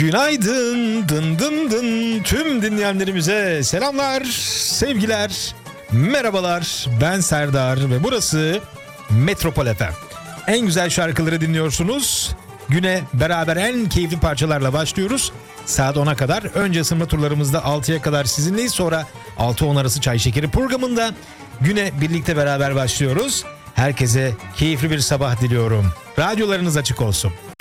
Günaydın, dın dın dın, tüm dinleyenlerimize selamlar, sevgiler, merhabalar. Ben Serdar ve burası Metropol FM. En güzel şarkıları dinliyorsunuz. Güne beraber en keyifli parçalarla başlıyoruz. Saat 10'a kadar. Önce ısınma turlarımızda 6'ya kadar sizinleyiz. Sonra 6-10 arası Çay Şekeri programında güne birlikte beraber başlıyoruz. Herkese keyifli bir sabah diliyorum. Radyolarınız açık olsun.